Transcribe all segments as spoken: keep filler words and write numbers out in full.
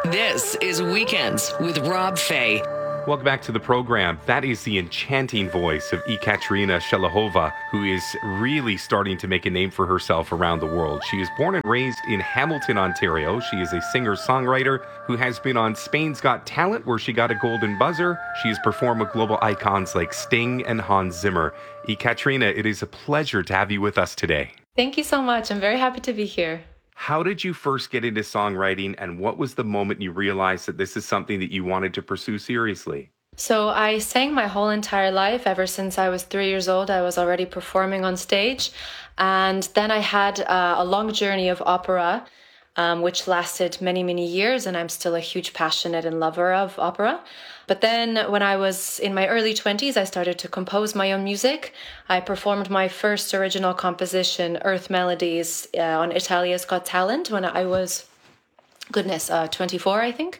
This is Weekends with Rob Fay. Welcome back to the program. That is the enchanting voice of Ekaterina Shelihova, who is really starting to make a name for herself around the world. She is born and raised in Hamilton, Ontario. She is a singer-songwriter who has been on Spain's Got Talent, where she got a golden buzzer. She has performed with global icons like Sting and Hans Zimmer. Ekaterina, it is a pleasure to have you with us today. Thank you so much. I'm very happy to be here. How did you first get into songwriting, and what was the moment you realized that this is something that you wanted to pursue seriously? So I sang my whole entire life. Ever since I was three years old, I was already performing on stage. And then I had uh, a long journey of opera, um, which lasted many, many years. And I'm still a huge passionate and lover of opera. But then when I was in my early twenties, I started to compose my own music. I performed my first original composition, Earth Melodies, uh, on Italia's Got Talent when I was, goodness, uh, twenty-four, I think.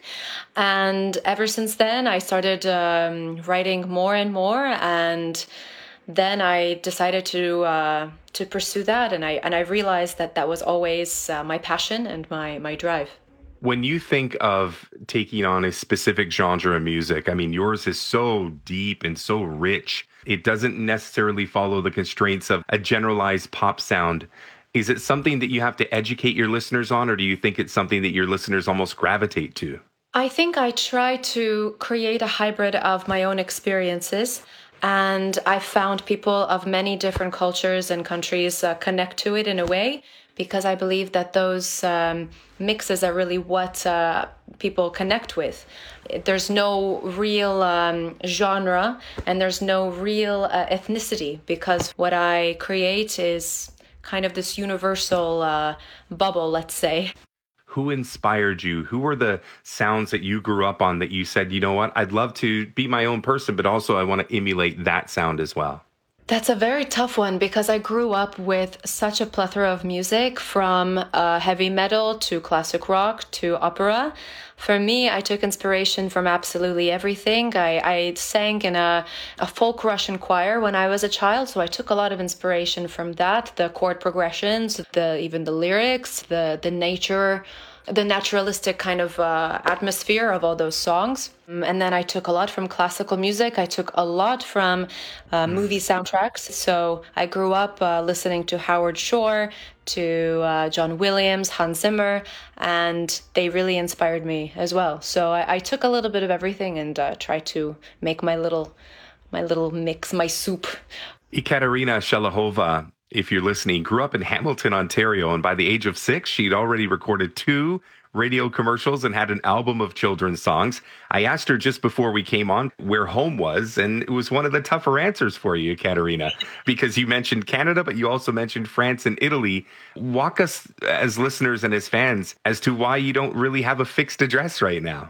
And ever since then, I started um, writing more and more. And then I decided to uh, to pursue that. And I and I realized that that was always uh, my passion and my, my drive. When you think of taking on a specific genre of music, I mean, yours is so deep and so rich. It doesn't necessarily follow the constraints of a generalized pop sound. Is it something that you have to educate your listeners on, or do you think it's something that your listeners almost gravitate to? I think I try to create a hybrid of my own experiences. And I found people of many different cultures and countries uh, connect to it in a way, because I believe that those um, mixes are really what uh, people connect with. There's no real um, genre and there's no real uh, ethnicity, because what I create is kind of this universal uh, bubble, let's say. Who inspired you? Who were the sounds that you grew up on that you said, you know what, I'd love to be my own person, but also I want to emulate that sound as well? That's a very tough one, because I grew up with such a plethora of music, from uh, heavy metal to classic rock to opera. For me, I took inspiration from absolutely everything. I, I sang in a, a folk Russian choir when I was a child, so I took a lot of inspiration from that. The chord progressions, the even the lyrics, the the nature, the naturalistic kind of uh, atmosphere of all those songs. And then I took a lot from classical music. I took a lot from uh, movie soundtracks. So I grew up uh, listening to Howard Shore, to uh, John Williams, Hans Zimmer, and they really inspired me as well. So I, I took a little bit of everything and uh, tried to make my little, my little mix, my soup. Ekaterina Shelihova, if you're listening, grew up in Hamilton, Ontario, and by the age of six, she'd already recorded two radio commercials and had an album of children's songs. I asked her just before we came on where home was, and it was one of the tougher answers for you, Ekaterina, because you mentioned Canada, but you also mentioned France and Italy. Walk us as listeners and as fans as to why you don't really have a fixed address right now.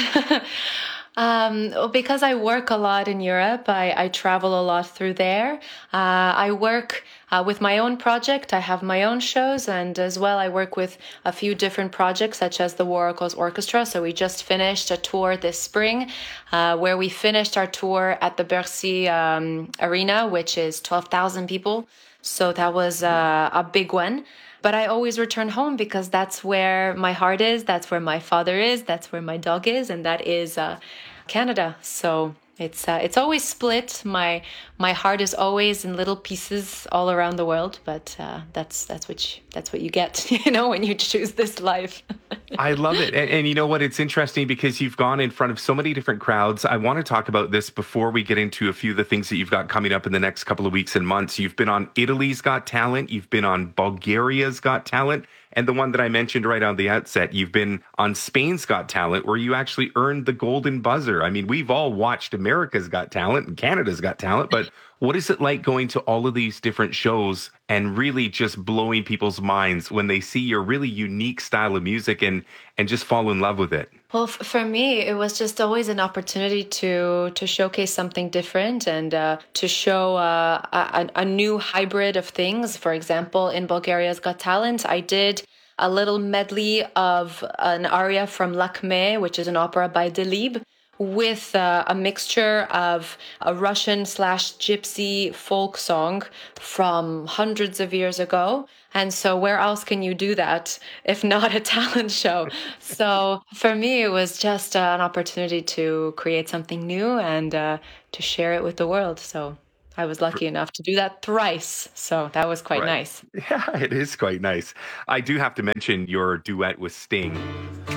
Um, because I work a lot in Europe, I, I travel a lot through there. Uh, I work uh, with my own project. I have my own shows, and as well, I work with a few different projects, such as the War Echoes Orchestra. So we just finished a tour this spring, uh, where we finished our tour at the Bercy um, Arena, which is twelve thousand people. So that was uh, a big one. But I always return home, because that's where my heart is, that's where my father is, that's where my dog is, and that is uh, Canada. So it's uh, it's always split. My my heart is always in little pieces all around the world, but uh, that's that's what you, that's what you get, you know, when you choose this life. I love it. And, and you know what? It's interesting because you've gone in front of so many different crowds. I want to talk about this before we get into a few of the things that you've got coming up in the next couple of weeks and months. You've been on Italy's Got Talent. You've been on Bulgaria's Got Talent. And the one that I mentioned right on the outset, you've been on Spain's Got Talent, where you actually earned the golden buzzer. I mean, we've all watched America's Got Talent and Canada's Got Talent, but what is it like going to all of these different shows and really just blowing people's minds when they see your really unique style of music and, and just fall in love with it? Well, f- for me, it was just always an opportunity to to showcase something different and uh, to show uh, a, a new hybrid of things. For example, in Bulgaria's Got Talent, I did a little medley of an aria from Lakme, which is an opera by Delibes, with uh, a mixture of a Russian slash gypsy folk song from hundreds of years ago. And so where else can you do that if not a talent show? So for me, it was just uh, an opportunity to create something new and uh, to share it with the world. So I was lucky enough to do that thrice. So that was quite Right. nice. Yeah, it is quite nice. I do have to mention your duet with Sting.